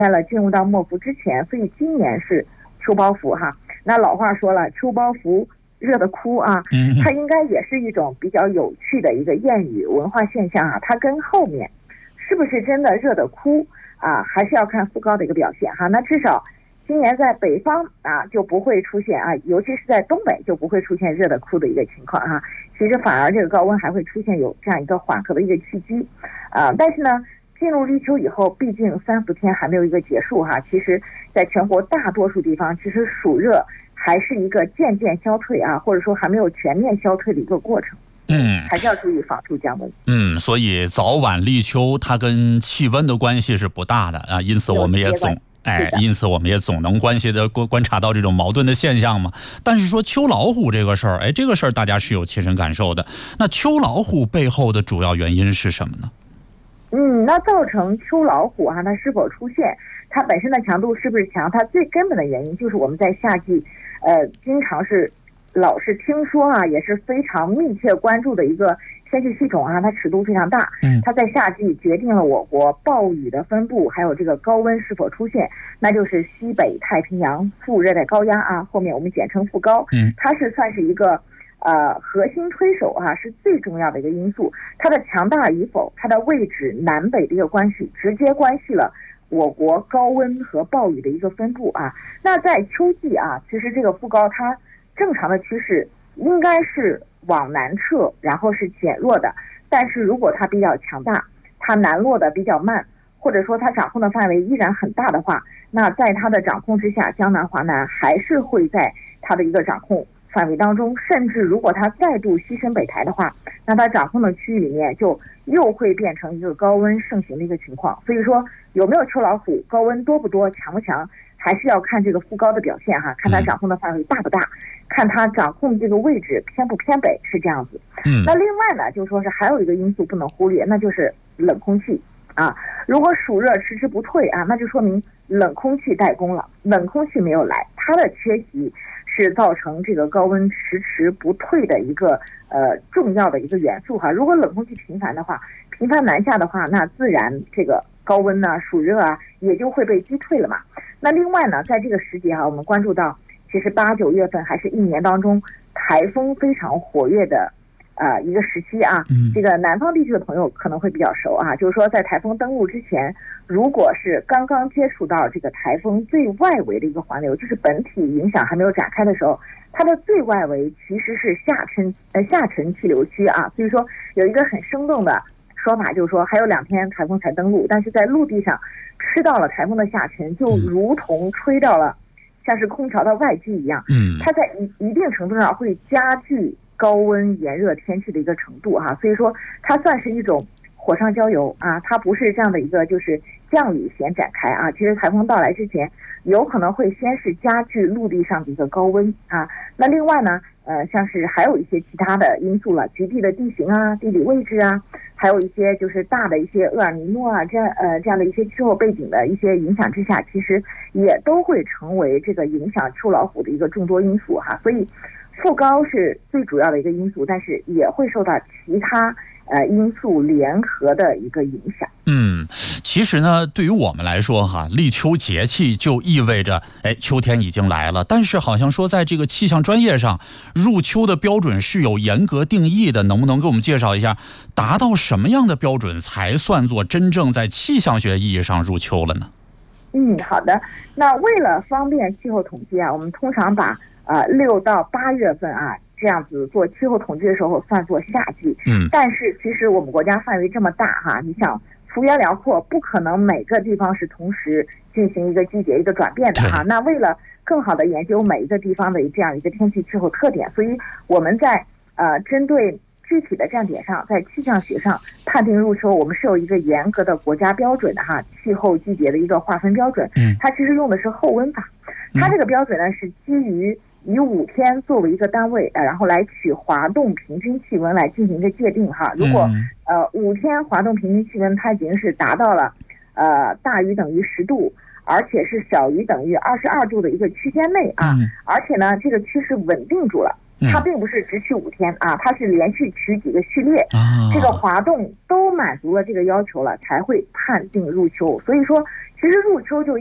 在了进入到末伏之前，所以今年是秋包伏哈。那老话说了，秋包伏热得哭啊，它应该也是一种比较有趣的一个谚语文化现象啊。它跟后面是不是真的热得哭啊，还是要看副高的一个表现哈。那至少今年在北方啊就不会出现啊，尤其是在东北就不会出现热得哭的一个情况哈。其实反而这个高温还会出现有这样一个缓和的一个契机啊。但是呢，进入立秋以后，毕竟3-4天还没有一个结束哈。其实在全国大多数地方，其实暑热还是一个渐渐消退啊，或者说还没有全面消退的一个过程。还是要注意防暑降温。 所以早晚立秋它跟气温的关系是不大的啊，因此我们也总能观察到这种矛盾的现象嘛。但是说秋老虎这个事儿，这个事儿大家是有切身感受的。那秋老虎背后的主要原因是什么呢？ 那造成秋老虎啊，它是否出现，它本身的强度是不是强？它最根本的原因就是我们在夏季，经常老是听说啊，也是非常密切关注的一个天气系统啊，它尺度非常大。它在夏季决定了我国暴雨的分布，还有这个高温是否出现，那就是西北太平洋副热带高压啊，后面我们简称副高。它是算是一个核心推手啊，是最重要的一个因素。它的强大与否，它的位置南北的一个关系，直接关系了我国高温和暴雨的一个分布啊。那在秋季啊，其实这个副高它正常的趋势应该是往南撤，然后是减弱的。但是如果它比较强大，它南落的比较慢，或者说它掌控的范围依然很大的话，那在它的掌控之下，江南华南还是会在它的一个掌控范围当中，甚至如果它再度西伸北抬的话，那它掌控的区域里面就又会变成一个高温盛行的一个情况。所以说有没有秋老虎，高温多不多，强不强，还是要看这个副高的表现哈，看它掌控的范围大不大，看它掌控这个位置偏不偏北，是这样子。那另外呢，就说是还有一个因素不能忽略，那就是冷空气啊。如果暑热迟迟不退啊，那就说明冷空气怠工了，冷空气没有来，它的缺席是造成这个高温迟迟不退的一个重要的一个元素哈。如果冷空气频繁南下的话，那自然这个高温呢、暑热啊也就会被击退了嘛。那另外呢，在这个时节哈，我们关注到，其实8、9月份还是一年当中台风非常活跃的一个时期啊。这个南方地区的朋友可能会比较熟啊，就是说在台风登陆之前，如果是刚刚接触到这个台风最外围的一个环流，就是本体影响还没有展开的时候，它的最外围其实是下沉气流区啊。所以说有一个很生动的说法，就是说还有2天台风才登陆，但是在陆地上吃到了台风的下沉，就如同吹到了像是空调的外机一样。它在一定程度上会加剧高温炎热天气的一个程度哈。所以说它算是一种火上浇油啊，它不是这样的一个就是降雨先展开啊。其实台风到来之前，有可能会先是加剧陆地上的一个高温啊。那另外呢，像是还有一些其他的因素了，局地的地形啊、地理位置啊，还有一些就是大的一些厄尔尼诺啊这样的一些气候背景的一些影响之下，其实也都会成为这个影响秋老虎的一个众多因素哈。所以副高是最主要的一个因素，但是也会受到其他因素联合的一个影响。 其实呢，对于我们来说哈，立秋节气就意味着秋天已经来了。但是好像说在这个气象专业上，入秋的标准是有严格定义的，能不能给我们介绍一下，达到什么样的标准才算作真正在气象学意义上入秋了呢？ 好的。那为了方便气候统计啊，我们通常把6到8月份啊这样子做气候统计的时候算作夏季。但是其实我们国家范围这么大哈，你想幅员辽阔，不可能每个地方是同时进行一个季节一个转变的哈。那为了更好的研究每一个地方的这样一个天气气候特点，所以我们在针对具体的站点上，在气象学上判定入秋，我们是有一个严格的国家标准的哈，气候季节的一个划分标准。它其实用的是候温法，它这个标准呢是基于以5天作为一个单位，然后来取滑动平均气温来进行一个界定哈。如果5天滑动平均气温它已经是达到了大于等于10度，而且是小于等于22度的一个区间内啊，而且呢这个趋势稳定住了， 它并不是只取5天啊，它是连续取几个序列，这个滑动都满足了这个要求了，才会判定入秋。所以说，其实入秋就